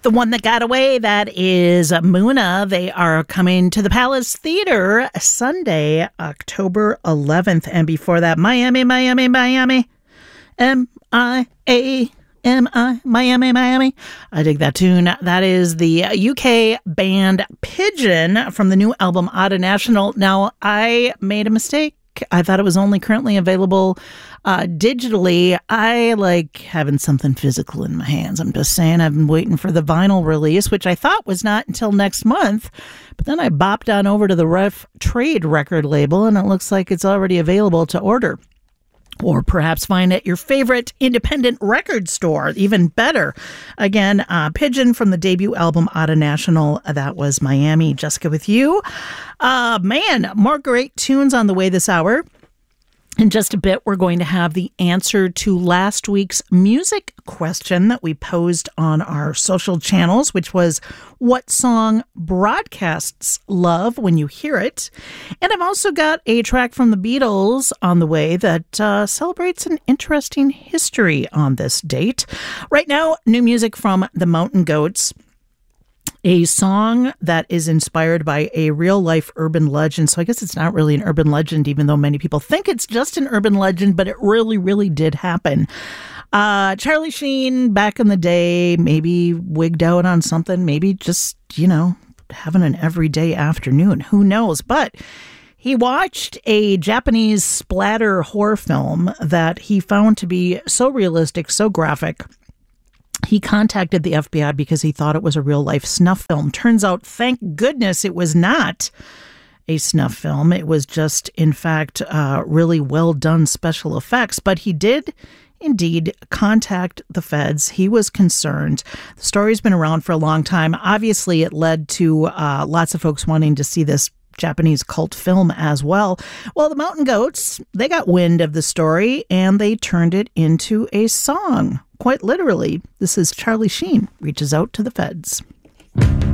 The one that got away, that is Muna. They are coming to the Palace Theater Sunday, October 11th. And before that, Miami. Miami. I dig that tune. That is the UK band Pigeon from the new album Outta National. Now, I made a mistake. I thought it was only currently available digitally. I like having something physical in my hands. I'm just saying, I've been waiting for the vinyl release, which I thought was not until next month. But then I bopped on over to the Rough Trade record label, and it looks like it's already available to order. Or perhaps find at your favorite independent record store. Even better. Again, Pigeon from the debut album Outta National. That was Miami. Jessica with you. Man, more great tunes on the way this hour. In just a bit, we're going to have the answer to last week's music question that we posed on our social channels, which was, what song broadcasts love when you hear it? And I've also got a track from the Beatles on the way that celebrates an interesting history on this date. Right now, new music from the Mountain Goats. A song that is inspired by a real-life urban legend. So I guess it's not really an urban legend, even though many people think it's just an urban legend, but it really, really did happen. Charlie Sheen, back in the day, maybe wigged out on something, maybe just, having an everyday afternoon. Who knows? But he watched a Japanese splatter horror film that he found to be so realistic, so graphic. He contacted the FBI because he thought it was a real-life snuff film. Turns out, thank goodness, it was not a snuff film. It was just, in fact, really well-done special effects. But he did indeed contact the feds. He was concerned. The story's been around for a long time. Obviously, it led to lots of folks wanting to see this Japanese cult film as well. Well, the Mountain Goats, they got wind of the story and they turned it into a song. Quite literally, this is Charlie Sheen Reaches Out to the Feds.